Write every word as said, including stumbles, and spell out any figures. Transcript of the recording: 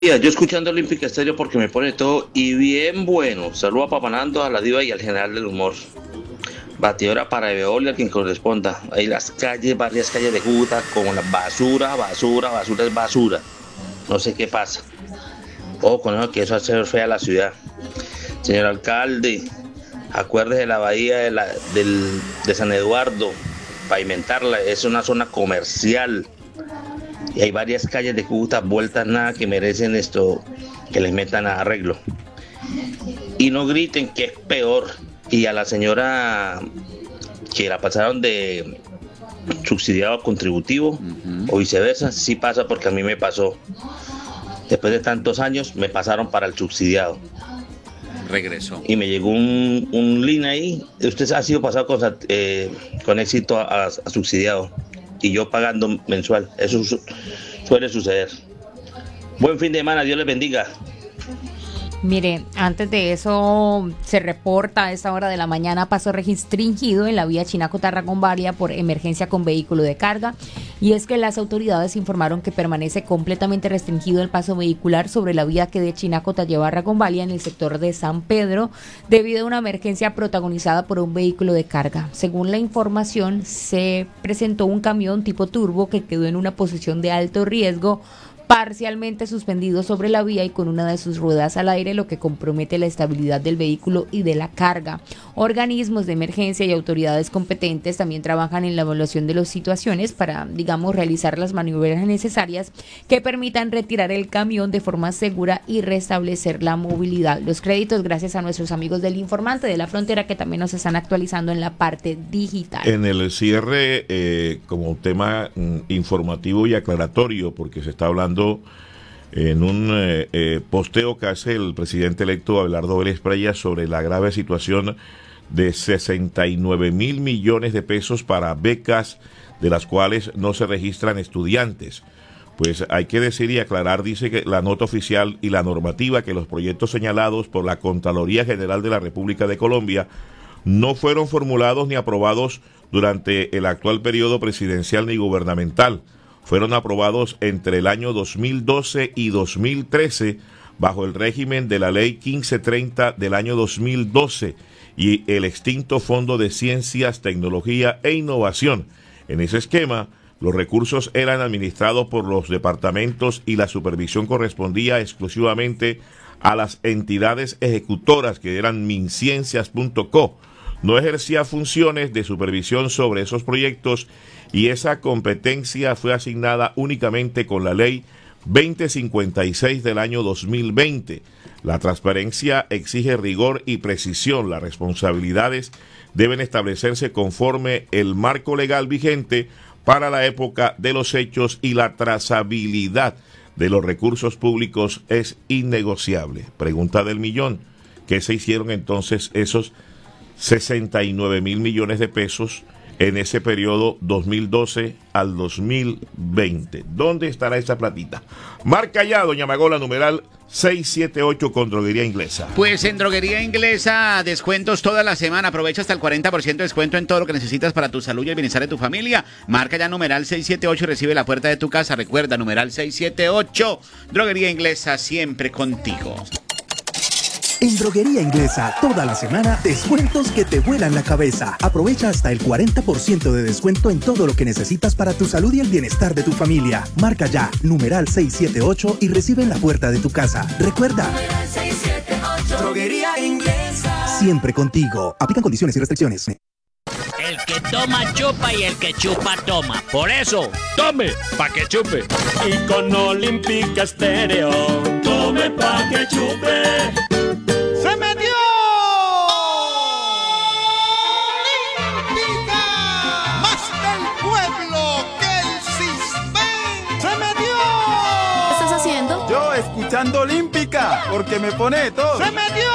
Yo escuchando Olímpica Estéreo porque me pone todo y bien bueno. Saludo a Papanando, a la diva y al general del humor. Batidora para Veolia, quien corresponda. Hay las calles, varias calles de Cúcuta con la basura, basura, basura es basura. No sé qué pasa. Ojo con eso, que eso hace fea la ciudad. Señor alcalde, acuérdese de la bahía de, la, del, de San Eduardo, pavimentarla, es una zona comercial. Y hay varias calles de Cúcuta vueltas nada que merecen esto, que les metan a arreglo. Y no griten que es peor. Y a la señora que la pasaron de subsidiado a contributivo, uh-huh, o viceversa, sí pasa porque a mí me pasó. Después de tantos años me pasaron para el subsidiado. Regresó. Y me llegó un, un link ahí. Usted ha sido pasado con, eh, con éxito a, a subsidiado. Y yo pagando mensual. Eso su, suele suceder. Buen fin de semana, Dios les bendiga. Mire, antes de eso se reporta a esta hora de la mañana paso restringido en la vía Chinaco-Tarragón-Varia por emergencia con vehículo de carga, y es que las autoridades informaron que permanece completamente restringido el paso vehicular sobre la vía que de Chinaco lleva a Tarragón-Varia en el sector de San Pedro debido a una emergencia protagonizada por un vehículo de carga. Según la información, se presentó un camión tipo turbo que quedó en una posición de alto riesgo, parcialmente suspendido sobre la vía y con una de sus ruedas al aire, lo que compromete la estabilidad del vehículo y de la carga. Organismos de emergencia y autoridades competentes también trabajan en la evaluación de las situaciones para, digamos, realizar las maniobras necesarias que permitan retirar el camión de forma segura y restablecer la movilidad. Los créditos gracias a nuestros amigos del Informante de la Frontera, que también nos están actualizando en la parte digital. En el cierre, eh, como tema mm, informativo y aclaratorio, porque se está hablando en un eh, eh, posteo que hace el presidente electo Abelardo Vélez Prella sobre la grave situación de sesenta y nueve mil millones de pesos para becas de las cuales no se registran estudiantes. Pues hay que decir y aclarar, dice que la nota oficial y la normativa, que los proyectos señalados por la Contraloría General de la República de Colombia no fueron formulados ni aprobados durante el actual periodo presidencial ni gubernamental. Fueron aprobados entre el año dos mil doce y dos mil trece bajo el régimen de la ley quince treinta del año dos mil doce y el extinto Fondo de Ciencias, Tecnología e Innovación. En ese esquema, los recursos eran administrados por los departamentos y la supervisión correspondía exclusivamente a las entidades ejecutoras, que eran minciencias punto co. No ejercía funciones de supervisión sobre esos proyectos y esa competencia fue asignada únicamente con la ley veinte cincuenta y seis del año dos mil veinte. La transparencia exige rigor y precisión. Las responsabilidades deben establecerse conforme el marco legal vigente para la época de los hechos y la trazabilidad de los recursos públicos es innegociable. Pregunta del millón: ¿qué se hicieron entonces esos sesenta y nueve mil millones de pesos en ese periodo dos mil doce al dos mil veinte? ¿Dónde estará esa platita? Marca ya, doña Magola, numeral seiscientos setenta y ocho con Droguería Inglesa. Pues en Droguería Inglesa, descuentos toda la semana. Aprovecha hasta el cuarenta por ciento de descuento en todo lo que necesitas para tu salud y el bienestar de tu familia. Marca ya numeral seiscientos setenta y ocho y recibe la puerta de tu casa. Recuerda, numeral seiscientos setenta y ocho. Droguería Inglesa, siempre contigo. En Droguería Inglesa, toda la semana, descuentos que te vuelan la cabeza. Aprovecha hasta el cuarenta por ciento de descuento en todo lo que necesitas para tu salud y el bienestar de tu familia. Marca ya, numeral seiscientos setenta y ocho y recibe en la puerta de tu casa. Recuerda, seiscientos setenta y ocho. Droguería Inglesa, siempre contigo. Aplican condiciones y restricciones. El que toma chupa y el que chupa toma. Por eso, tome pa' que chupe. Y con Olímpica Estéreo, tome pa' que chupe. ¡Se metió! ¡Olímpica! ¡Más del pueblo que el Cisben! ¡Se metió! ¿Qué estás haciendo? Yo escuchando Olímpica, porque me pone todo. ¡Se metió!